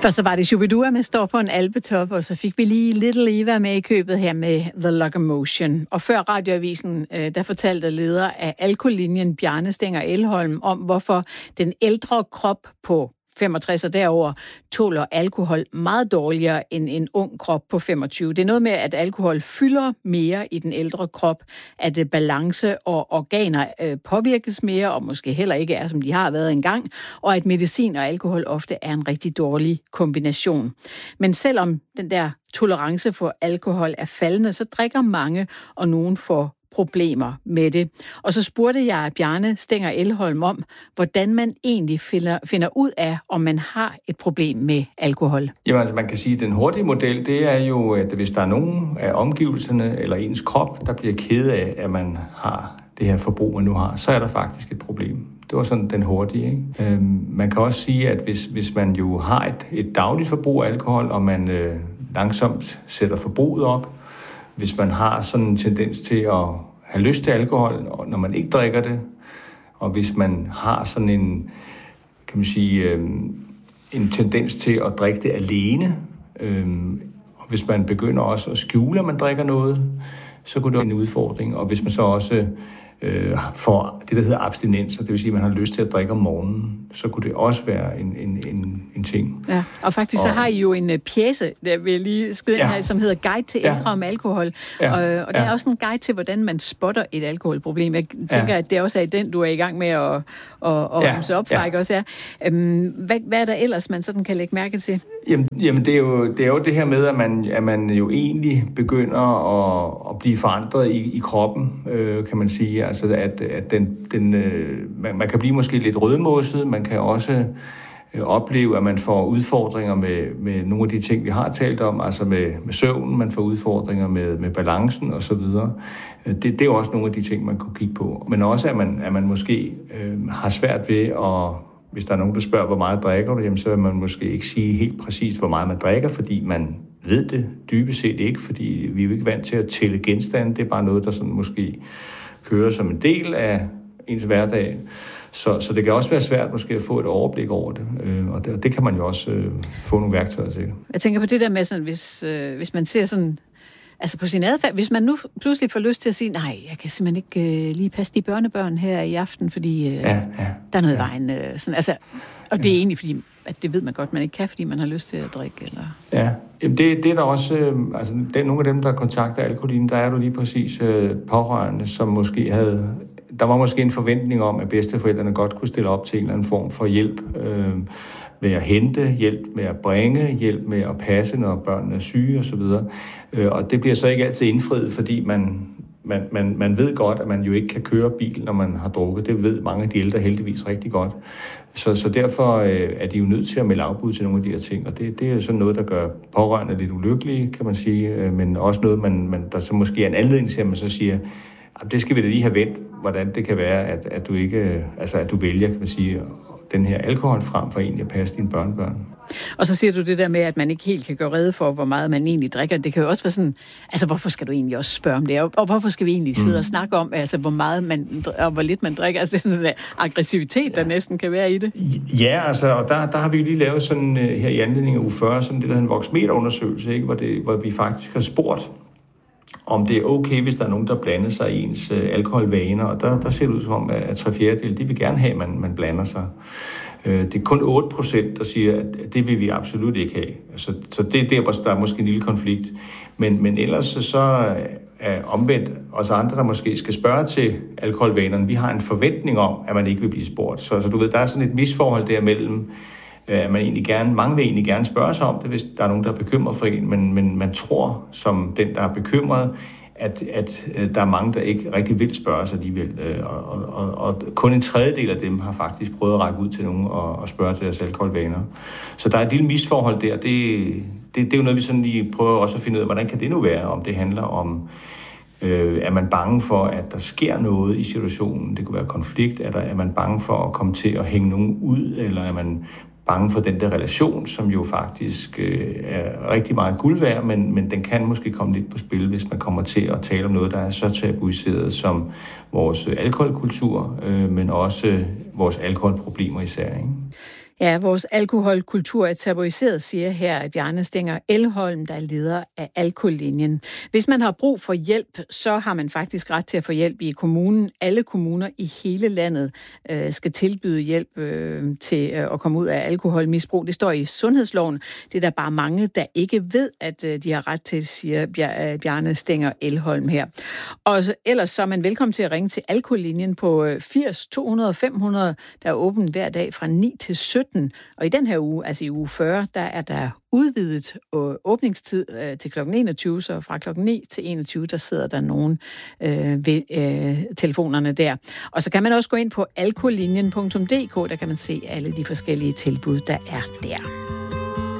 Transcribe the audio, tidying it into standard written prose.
Først så var det Shubidua med Står på en alpetop, og så fik vi lige Little Eva med i købet her med The Locomotion. Og før Radioavisen, der fortalte leder af alkolinjen Bjarne Stenger Elholm om, hvorfor den ældre krop på 65 og derover tåler alkohol meget dårligere end en ung krop på 25. Det er noget med, at alkohol fylder mere i den ældre krop, at balance og organer påvirkes mere, og måske heller ikke er, som de har været engang, og at medicin og alkohol ofte er en rigtig dårlig kombination. Men selvom den der tolerance for alkohol er faldende, så drikker mange, og nogen får problemer med det. Og så spurgte jeg Bjarne Stenger Elholm om, hvordan man egentlig finder ud af, om man har et problem med alkohol. Jamen altså, man kan sige, at den hurtige model, det er jo, at hvis der er nogen af omgivelserne eller ens krop, der bliver ked af, at man har det her forbrug, man nu har, så er der faktisk et problem. Det var sådan den hurtige, ikke? Man kan også sige, at hvis man jo har et dagligt forbrug af alkohol, og man langsomt sætter forbruget op, hvis man har sådan en tendens til at have lyst til alkohol, når man ikke drikker det, og hvis man har sådan en, kan man sige, en tendens til at drikke det alene, og hvis man begynder også at skjule, at man drikker noget, så kunne det være en udfordring. Og hvis man så også får det, der hedder abstinenser, det vil sige, at man har lyst til at drikke om morgenen, så kunne det også være en ting. Ja, og faktisk så har I jo en pjece, der vil jeg lige skyde ind her, som hedder Guide til ældre om alkohol. Ja. Og det er også en guide til, hvordan man spotter et alkoholproblem. Jeg tænker, at det også er den, du er i gang med at ramse op for, ikke også er. Hvad er der ellers, man sådan kan lægge mærke til? Jamen det er jo det her med, at man jo egentlig begynder at blive forandret i kroppen, kan man sige. Altså at man kan blive måske lidt rødmosset, man kan også opleve, at man får udfordringer med nogle af de ting, vi har talt om, altså med søvnen, man får udfordringer med balancen osv. Det er jo også nogle af de ting, man kunne kigge på. Men også, at man måske har svært ved at, hvis der er nogen, der spørger, hvor meget drikker du, jamen, så vil man måske ikke sige helt præcist, hvor meget man drikker, fordi man ved det dybest set ikke, fordi vi er jo ikke vant til at tælle genstande. Det er bare noget, der sådan måske kører som en del af ens hverdag. Så det kan også være svært måske at få et overblik over det, og det kan man jo også få nogle værktøjer til. Jeg tænker på det der med, sådan, hvis man ser sådan, altså på sin adfærd, hvis man nu pludselig får lyst til at sige, nej, jeg kan simpelthen ikke lige passe de børnebørn her i aften, fordi der er noget i vejen. Sådan, altså, og det er egentlig fordi, at det ved man godt, man ikke kan, fordi man har lyst til at drikke. Eller? Ja, jamen det er der også, altså det er nogle af dem, der kontakter alkoholin, der er du lige præcis pårørende, som måske havde, der var måske en forventning om, at bedsteforældrene godt kunne stille op til en eller anden form for hjælp med at hente, hjælp med at bringe, hjælp med at passe, når børnene er syge osv. Og det bliver så ikke altid indfriet, fordi man ved godt, at man jo ikke kan køre bil, når man har drukket. Det ved mange af de ældre heldigvis rigtig godt. Så derfor er de jo nødt til at melde afbud til nogle af de her ting. Og det er sådan noget, der gør pårørende lidt ulykkelige, kan man sige. Men også noget, der så måske er en anledning til, at man så siger, at det skal vi da lige have vendt, hvordan det kan være, at du ikke, altså at du vælger, kan man sige, den her alkohol frem for egentlig at passe dine børnebørn. Og så siger du det der med, at man ikke helt kan gøre rede for, hvor meget man egentlig drikker. Det kan jo også være sådan, altså hvorfor skal du egentlig også spørge om det? Og hvorfor skal vi egentlig sidde og snakke om, altså hvor meget man, og hvor lidt man drikker? Altså det er sådan en aggressivitet, der næsten kan være i det. Ja, altså, og der har vi lige lavet sådan her i anledning af uge 40, sådan det der hedder en voksmeterundersøgelse, ikke? Hvor vi faktisk har spurgt, om det er okay, hvis der er nogen, der blander sig i ens alkoholvaner. Og der ser det ud som om, at 3/4, de vil gerne have, at man blander sig. Det er kun 8%, der siger, at det vil vi absolut ikke have. Altså, så det er der er måske en lille konflikt. Men ellers så er omvendt os andre, der måske skal spørge til alkoholvanerne. Vi har en forventning om, at man ikke vil blive spurgt. Så du ved, der er sådan et misforhold der mellem, at mange vil egentlig gerne spørge sig om det, hvis der er nogen, der er bekymret for en, men man tror, som den, der er bekymret, at der er mange, der ikke rigtig vil spørge sig alligevel. Og kun en tredjedel af dem har faktisk prøvet at række ud til nogen og spørge til deres alkoholvaner. Så der er et lille misforhold der. Det er jo noget, vi sådan lige prøver også at finde ud af, hvordan kan det nu være, om det handler om, er man bange for, at der sker noget i situationen? Det kunne være konflikt. Er man bange for at komme til at hænge nogen ud, eller er man bange for den der relation, som jo faktisk er rigtig meget guld værd, men den kan måske komme lidt på spil, hvis man kommer til at tale om noget, der er så tabuiseret som vores alkoholkultur, men også vores alkoholproblemer især, ikke? Ja, vores alkoholkultur er tabuiseret, siger her Bjarne Stenger Elholm, der er leder af Alkolinjen. Hvis man har brug for hjælp, så har man faktisk ret til at få hjælp i kommunen. Alle kommuner i hele landet skal tilbyde hjælp til at komme ud af alkoholmisbrug. Det står i sundhedsloven. Det er der bare mange, der ikke ved, at de har ret til, siger Bjarne Stenger Elholm her. Og ellers så er man velkommen til at ringe til Alkolinjen på 80 200 500, der er åben hver dag fra 9 til 17. Og i den her uge, altså i uge 40, der er der udvidet åbningstid til kl. 21, så fra kl. 9 til 21, der sidder der nogen ved telefonerne der. Og så kan man også gå ind på alkolinjen.dk, der kan man se alle de forskellige tilbud, der er der.